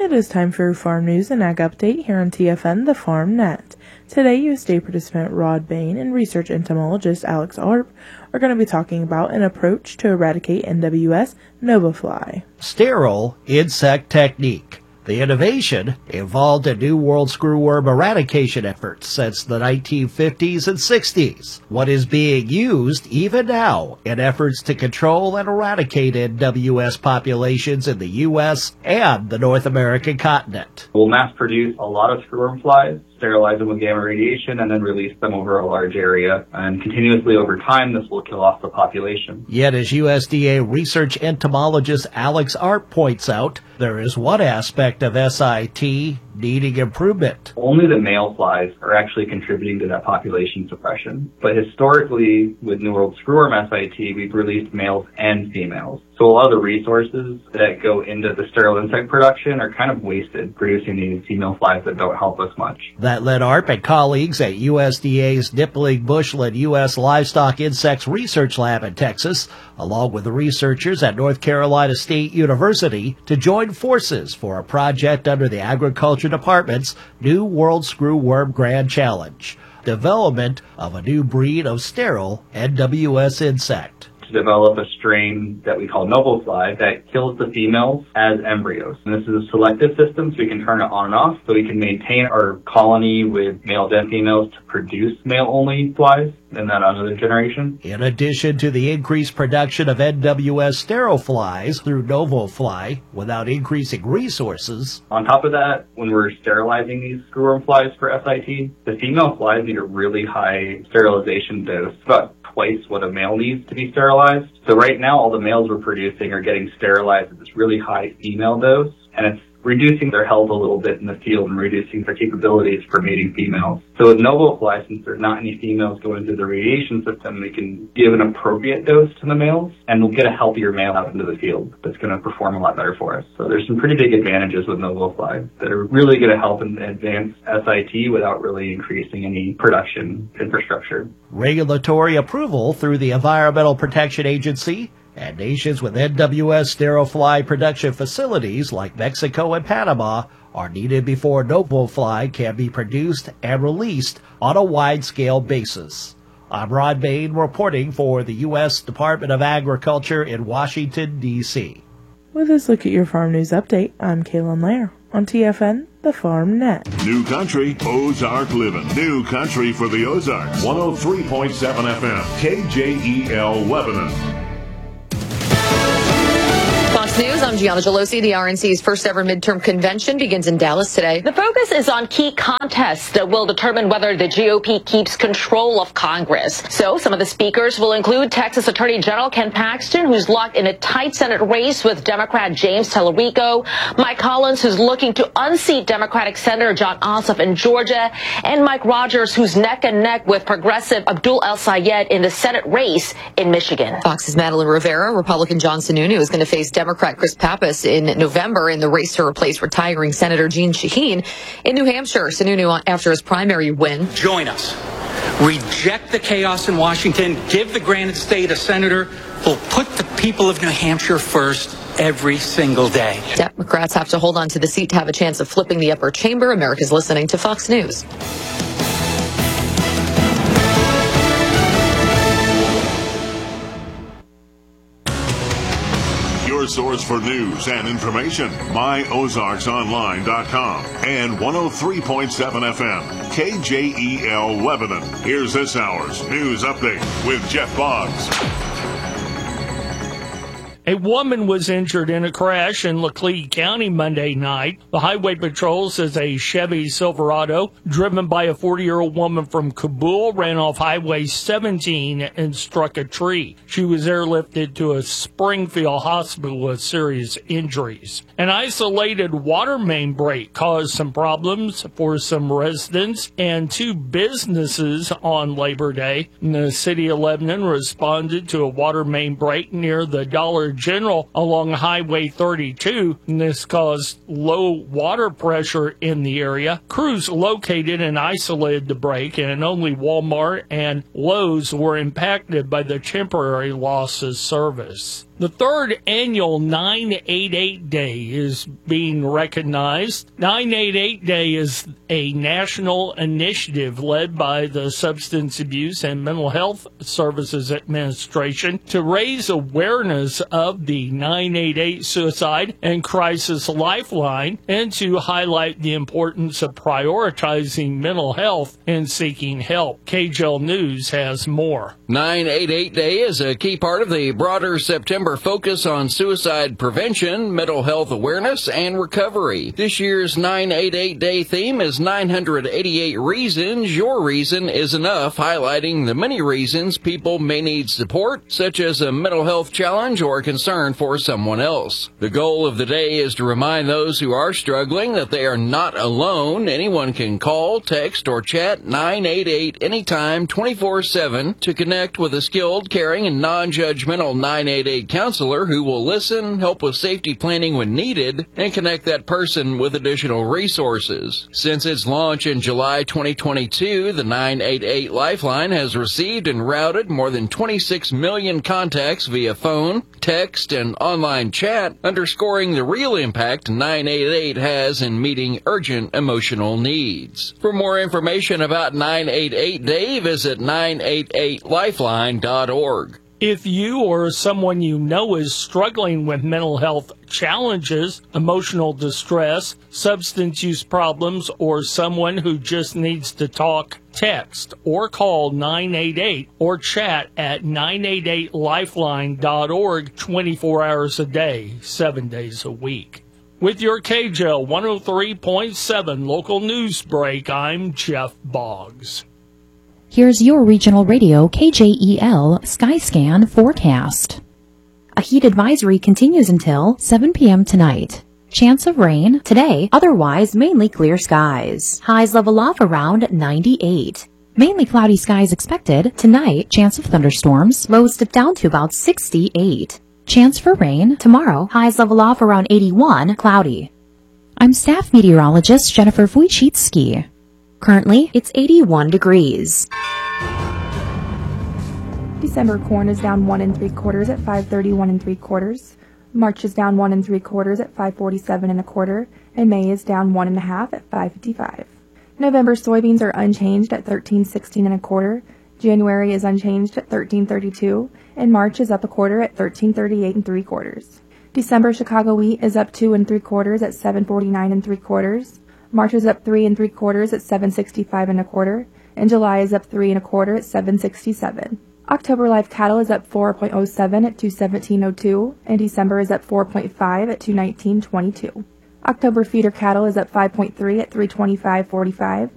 It is time for Farm News and Ag Update here on TFN, the Farm Net. Today, USDA participant Rod Bain and research entomologist Alex Arp are going to be talking about an approach to eradicate NWS novofly. Sterile insect technique. The innovation involved in New World screwworm eradication efforts since the 1950s and 60s. What is being used even now in efforts to control and eradicate NWS populations in the U.S. and the North American continent. We'll mass produce a lot of screwworm flies, sterilize them with gamma radiation, and then release them over a large area. And continuously over time, this will kill off the population. Yet, as USDA research entomologist Alex Arp points out, there is one aspect of SIT needing improvement. Only the male flies are actually contributing to that population suppression. But historically, with New World screwworm SIT, we've released males and females. So a lot of the resources that go into the sterile insect production are kind of wasted producing these female flies that don't help us much. That led Arp and colleagues at USDA's Nippling Bushland U.S. Livestock Insects Research Lab in Texas, along with the researchers at North Carolina State University, to join forces for a project under the Agriculture Department's New World Screwworm Grand Challenge, development of a new breed of sterile NWS insect. To develop a strain that we call novofly that kills the females as embryos. And this is a selective system, so we can turn it on and off, so we can maintain our colony with males and females to produce male-only flies in that another generation. In addition to the increased production of NWS sterile flies through novofly without increasing resources. On top of that, when we're sterilizing these screwworm flies for SIT, the female flies need a really high sterilization dose, about twice what a male needs to be sterilized. So right now, all the males we're producing are getting sterilized at this really high female dose, and it's reducing their health a little bit in the field and reducing their capabilities for mating females. So with novofly, since there's not any females going through the radiation system, we can give an appropriate dose to the males, and we'll get a healthier male out into the field that's going to perform a lot better for us. So there's some pretty big advantages with novofly that are really going to help in advance SIT without really increasing any production infrastructure. Regulatory approval through the Environmental Protection Agency and nations with NWS sterile fly production facilities like Mexico and Panama are needed before novofly can be produced and released on a wide-scale basis. I'm Rod Bain reporting for the U.S. Department of Agriculture in Washington, D.C. With this look at your Farm News Update, I'm Kaylin Lair on TFN, the Farm Net. New Country, Ozark Living. New Country for the Ozarks. 103.7 FM, KJEL Lebanon. Fox News, I'm Gianna Gelosi. The RNC's first ever midterm convention begins in Dallas today. The focus is on key contests that will determine whether the GOP keeps control of Congress. So some of the speakers will include Texas Attorney General Ken Paxton, who's locked in a tight Senate race with Democrat James Tallarico, Mike Collins, who's looking to unseat Democratic Senator Jon Ossoff in Georgia, and Mike Rogers, who's neck and neck with progressive Abdul El-Sayed in the Senate race in Michigan. Fox's Madeline Rivera, Republican John Sununu is going to face Democrat Chris Pappas in November in the race to replace retiring Senator Jeanne Shaheen in New Hampshire. Sununu, after his primary win. Join us. Reject the chaos in Washington. Give the Granite State a senator who'll put the people of New Hampshire first every single day. Democrats have to hold on to the seat to have a chance of flipping the upper chamber. America's listening to Fox News. Your source for news and information, myozarksonline.com and 103.7 FM, KJEL Lebanon. Here's this hour's news update with Jeff Boggs. A woman was injured in a crash in Laclede County Monday night. The Highway Patrol says a Chevy Silverado driven by a 40-year-old woman from Kabul ran off Highway 17 and struck a tree. She was airlifted to a Springfield hospital with serious injuries. An isolated water main break caused some problems for some residents and two businesses on Labor Day. The city of Lebanon responded to a water main break near the Dollar General along Highway 32, and this caused low water pressure in the area. Crews located and isolated the break, and only Walmart and Lowe's were impacted by the temporary loss of service. The third annual 988 Day is being recognized. 988 Day is a national initiative led by the Substance Abuse and Mental Health Services Administration to raise awareness of the 988 Suicide and Crisis Lifeline and to highlight the importance of prioritizing mental health and seeking help. KJL News has more. 988 Day is a key part of the broader September focus on suicide prevention, mental health awareness, and recovery. This year's 988 Day theme is 988 Reasons Your Reason is Enough, highlighting the many reasons people may need support, such as a mental health challenge or concern for someone else. The goal of the day is to remind those who are struggling that they are not alone. Anyone can call, text, or chat 988 anytime 24/7 to connect with a skilled, caring, and non-judgmental 988 counselor who will listen, help with safety planning when needed, and connect that person with additional resources. Since its launch in July 2022, the 988 Lifeline has received and routed more than 26 million contacts via phone, text, and online chat, underscoring the real impact 988 has in meeting urgent emotional needs. For more information about 988 Day, visit 988lifeline.org. If you or someone you know is struggling with mental health challenges, emotional distress, substance use problems, or someone who just needs to talk, text or call 988 or chat at 988lifeline.org 24 hours a day, 7 days a week. With your KJL 103.7 local news break, I'm Jeff Boggs. Here's your regional radio KJEL Skyscan forecast. A heat advisory continues until 7 p.m. tonight. Chance of rain today, otherwise mainly clear skies. Highs level off around 98. Mainly cloudy skies expected tonight. Chance of thunderstorms, lows dip down to about 68. Chance for rain tomorrow, highs level off around 81, cloudy. I'm staff meteorologist Jennifer Wojcicki. Currently, it's 81 degrees. December corn is down 1 3/4 at 5.31 3/4. March is down 1 3/4 at 5.47 1/4, and May is down 1 1/2 at 5.55. November soybeans are unchanged at 13.16 1/4. January is unchanged at 13.32, and March is up 1/4 at 13.38 3/4. December Chicago wheat is up 2 3/4 at 7.49 3/4. March is up 3 3/4 at 7.65 1/4, and July is up 3 1/4 at 7.67. October live cattle is up 4.07 at 217.02, and December is up 4.5 at 219.22. October feeder cattle is up 5.3 at 325.45.